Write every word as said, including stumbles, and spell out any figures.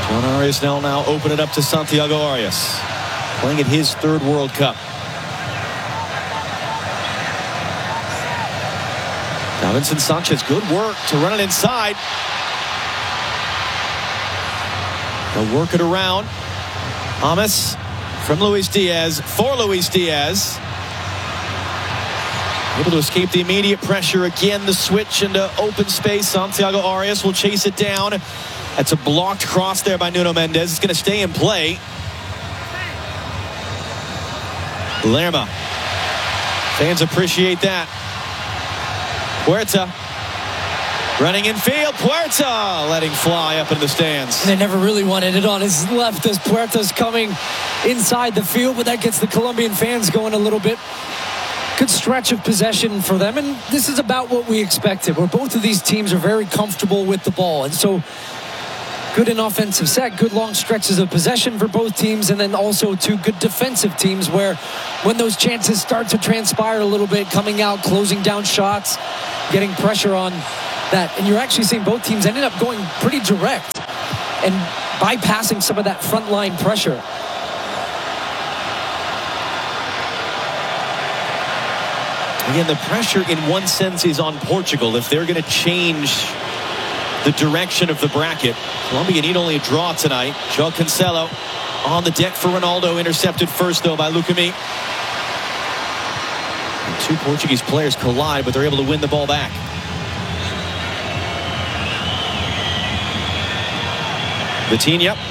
Juan Arias now now open it up to Santiago Arias, playing at his third World Cup. Davinson Sanchez, good work to run it inside. They'll work it around. James from Luis Diaz for Luis Diaz. Able to escape the immediate pressure. Again, the switch into open space. Santiago Arias will chase it down. That's a blocked cross there by Nuno Mendes. It's going to stay in play. Lerma. Fans appreciate that. Puerta. Running in field. Puerta letting fly up in the stands. They never really wanted it on his left as Puerta's coming inside the field, but that gets the Colombian fans going a little bit. Good stretch of possession for them, and this is about what we expected, where both of these teams are very comfortable with the ball. And so good in offensive set, good long stretches of possession for both teams, and then also two good defensive teams where when those chances start to transpire a little bit, coming out, closing down shots, getting pressure on that. And you're actually seeing both teams ended up going pretty direct and bypassing some of that front line pressure. Again, the pressure in one sense is on Portugal. If they're going to change the direction of the bracket, Colombia need only a draw tonight. João Cancelo on the deck for Ronaldo. Intercepted first, though, by Lukumi. And two Portuguese players collide, but they're able to win the ball back. Vitinha.